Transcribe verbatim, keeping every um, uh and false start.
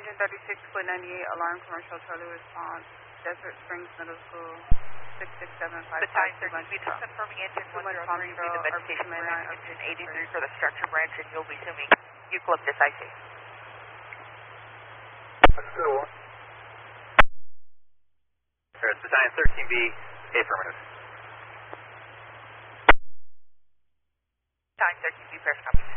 Engine thirty-six, Split ninety-eight, alarm commercial Charlie response, Desert Springs Middle School, six six seven five five. Battalion thirteen B, just confirming engine one oh three, read the vegetation branch, engine eighty-three for the structure branch, and you'll be assuming eucalyptus I C. That's good one. There's Battalion thirteen B, affirmative. Battalion thirteen B, press copy.